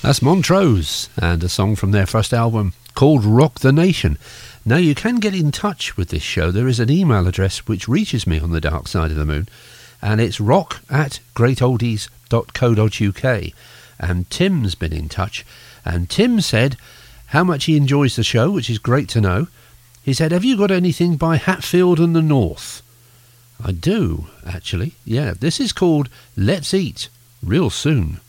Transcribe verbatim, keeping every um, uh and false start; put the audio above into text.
That's Montrose, and a song from their first album called Rock the Nation. Now, you can get in touch with this show. There is an email address which reaches me on the dark side of the moon, and it's rock at great oldies dot co dot uk. And Tim's been in touch, and Tim said how much he enjoys the show, which is great to know. He said, have you got anything by Hatfield and the North? I do, actually. Yeah, this is called Let's Eat Real Soon.